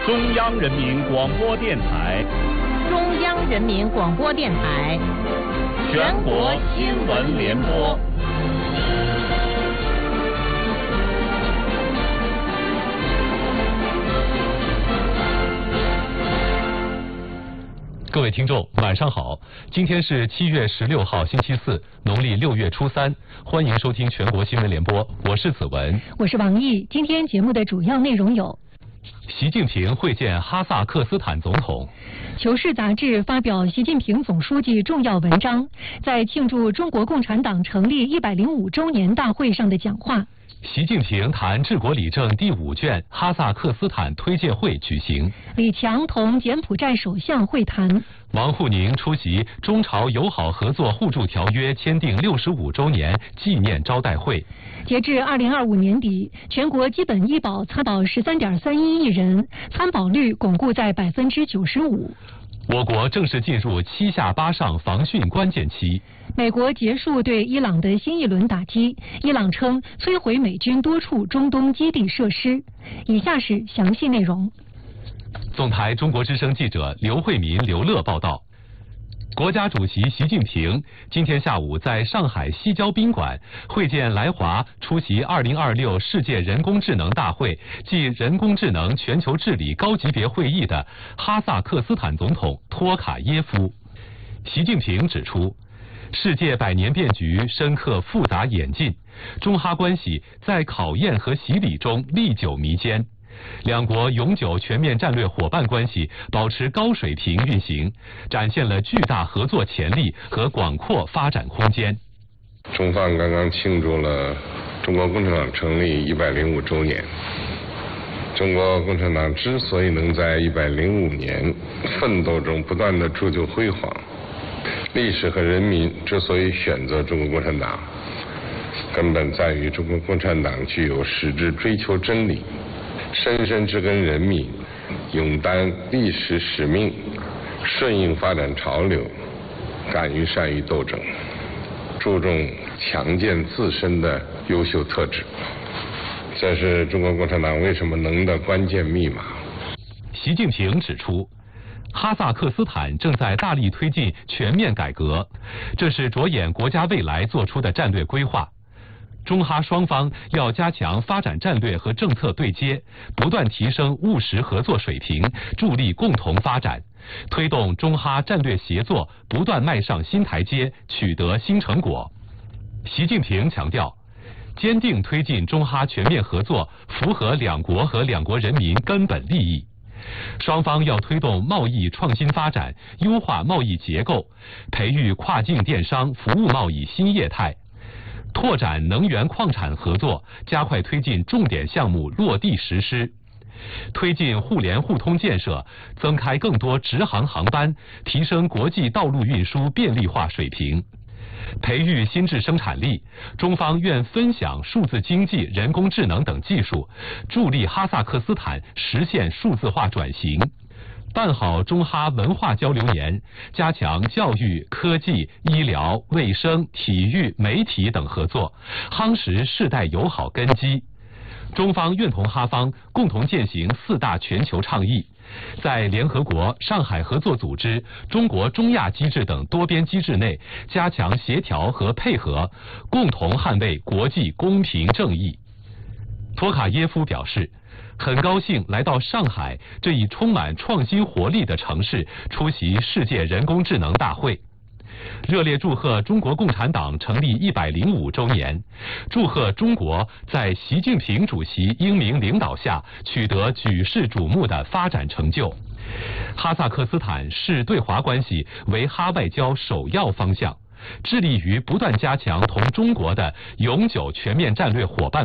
中央人民广播电台， 中央人民广播电台， 全国新闻联播。 各位听众，晚上好！今天是7月16号，星期四，农历6月初3，欢迎收听全国新闻联播，我是子文， 我是王毅。今天节目的主要内容有： 习近平会见哈萨克斯坦总统。 求是杂志发表习近平总书记重要文章，在庆祝中国共产党成立105周年大会上的讲话。 习近平谈治国理政第5卷哈萨克斯坦推介会举行。 李强同柬埔寨首相会谈。 王沪宁出席中朝友好合作互助条约签订65周年纪念招待会。 截至2025年底，全国基本医保参保13.31亿人，参保率巩固在95%。 我国正式进入7下8上防汛关键期。 美国结束对伊朗的新一轮打击，伊朗称摧毁美军多处中东基地设施。以下是详细内容。 总台中国之声记者刘慧民、刘乐报道。国家主席习近平今天下午在上海西郊宾馆会见来华出席2026世界人工智能大会暨人工智能全球治理高级别会议的哈萨克斯坦总统托卡耶夫。习近平指出，世界百年变局深刻复杂演进，中哈关系在考验和洗礼中历久弥坚。两国永久全面战略伙伴关系保持高水平运行，展现了巨大合作潜力和广阔发展空间。 中方刚刚庆祝了中国共产党成立105周年。中国共产党之所以能在105年奋斗中不断地铸就辉煌，历史和人民之所以选择中国共产党，根本在于中国共产党具有矢志追求真理、深深植根人民、勇担历史使命、顺应发展潮流、敢于善于斗争、注重强健自身的优秀特质，这是中国共产党为什么能的关键密码。 习近平指出，哈萨克斯坦正在大力推进全面改革，这是着眼国家未来做出的战略规划。中哈双方要加强发展战略和政策对接，不断提升务实合作水平，助力共同发展，推动中哈战略协作不断迈上新台阶，取得新成果。习近平强调，坚定推进中哈全面合作符合两国和两国人民根本利益。双方要推动贸易创新发展，优化贸易结构，培育跨境电商服务贸易新业态，拓展能源矿产合作，加快推进重点项目落地实施，推进互联互通建设，增开更多直航航班，提升国际道路运输便利化水平，培育新质生产力。中方愿分享数字经济、人工智能等技术，助力哈萨克斯坦实现数字化转型。办好中哈文化交流年，加强教育、科技、医疗、卫生、体育、媒体等合作，夯实世代友好根基。中方愿同哈方共同践行4大全球倡议，在联合国、上海合作组织、中国中亚机制等多边机制内加强协调和配合，共同捍卫国际公平正义。托卡耶夫表示，很高兴来到上海这一充满创新活力的城市，出席世界人工智能大会，热烈祝贺中国共产党成立105周年，祝贺中国在习近平主席英明领导下取得举世瞩目的发展成就。哈萨克斯坦视对华关系为哈外交首要方向，致力于不断加强同中国的永久全面战略伙伴